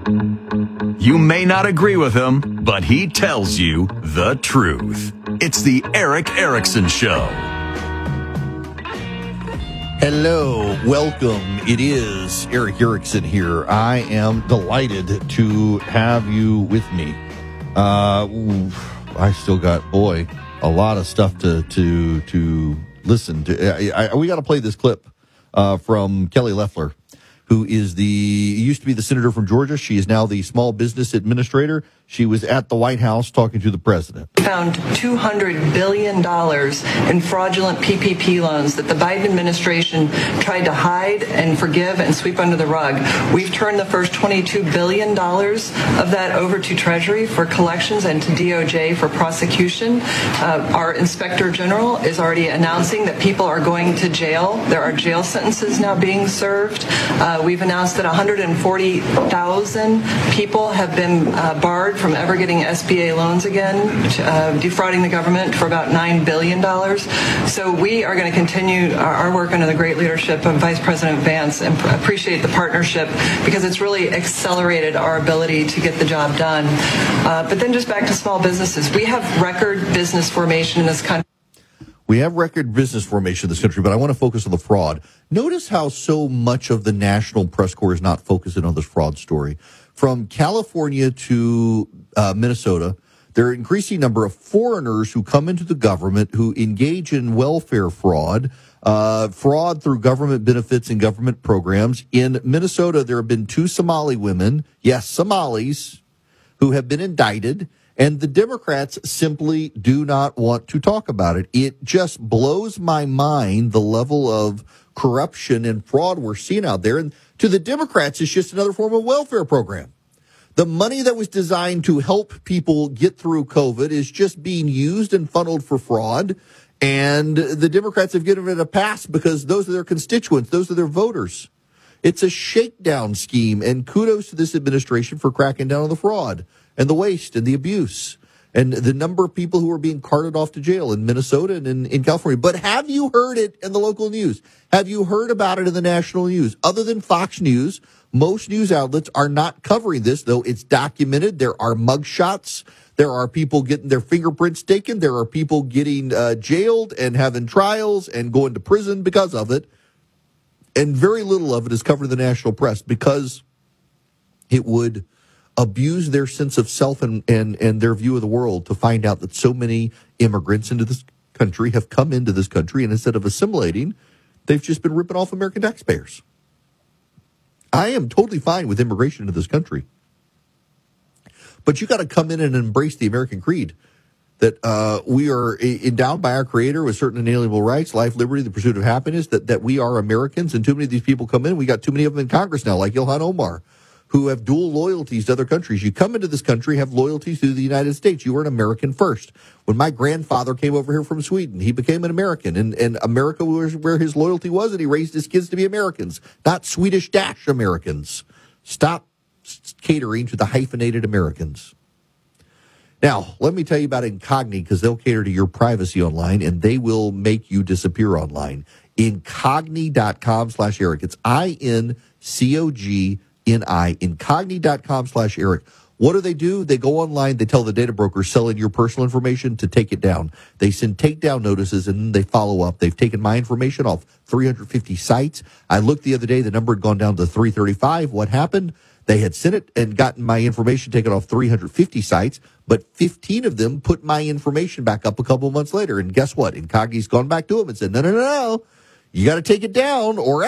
You may not agree with him, but he tells you the truth. It's the Erick Erickson Show. Hello, welcome. It is Erick Erickson here. I am delighted to have you with me. I still got, a lot of stuff to listen to. We got to play this clip from Kelly Loeffler, who used to be the senator from Georgia. She is now the small business administrator. She was at the White House talking to the president. Found $200 billion in fraudulent PPP loans that the Biden administration tried to hide and forgive and sweep under the rug. We've turned the first $22 billion of that over to Treasury for collections and to DOJ for prosecution. Our Inspector General is already announcing that people are going to jail. There are jail sentences now being served. We've announced that 140,000 people have been barred from ever getting SBA loans again, defrauding the government for about $9 billion. So we are going to continue our work under the great leadership of Vice President Vance and appreciate the partnership because it's really accelerated our ability to get the job done. But then just back to small businesses. We have record business formation in this country. We have record business formation in this country, but I want to focus on the fraud. Notice how so much of the national press corps is not focusing on this fraud story. From California to Minnesota, there are an increasing number of foreigners who come into the government who engage in welfare fraud, fraud through government benefits and government programs. In Minnesota, there have been 2 Somali women, yes, Somalis, who have been indicted. And the Democrats simply do not want to talk about it. It just blows my mind, the level of corruption and fraud we're seeing out there. And to the Democrats, it's just another form of welfare program. The money that was designed to help people get through COVID is just being used and funneled for fraud. And the Democrats have given it a pass because those are their constituents. Those are their voters. It's a shakedown scheme. And kudos to this administration for cracking down on the fraud and the waste and the abuse and the number of people who are being carted off to jail in Minnesota and in California. But have you heard it in the local news? Have you heard about it in the national news? Other than Fox News, most news outlets are not covering this, though it's documented. There are mugshots. There are people getting their fingerprints taken. There are people getting jailed and having trials and going to prison because of it. And very little of it is covered in the national press because it would abuse their sense of self and their view of the world to find out that so many immigrants into this country have come into this country, and instead of assimilating, they've just been ripping off American taxpayers. I am totally fine with immigration into this country. But you got to come in and embrace the American creed that we are endowed by our Creator with certain inalienable rights, life, liberty, the pursuit of happiness, that we are Americans, and too many of these people come in. We got too many of them in Congress now, like Ilhan Omar, who have dual loyalties to other countries. You come into this country, have loyalties to the United States. You are an American first. When my grandfather came over here from Sweden, he became an American, and America was where his loyalty was, and he raised his kids to be Americans, not Swedish Dash Americans. Stop catering to the hyphenated Americans. Now, let me tell you about Incogni, because they'll cater to your privacy online, and they will make you disappear online. Incogni.com/Eric. It's INCOGNI, Incogni.com/Eric. What do? They go online, they tell the data brokers selling your personal information to take it down. They send takedown notices, and then they follow up. They've taken my information off 350 sites. I looked the other day, the number had gone down to 335. What happened? They had sent it and gotten my information taken off 350 sites, but 15 of them put my information back up a couple of months later. And guess what? Incogni's gone back to them and said, no. You got to take it down or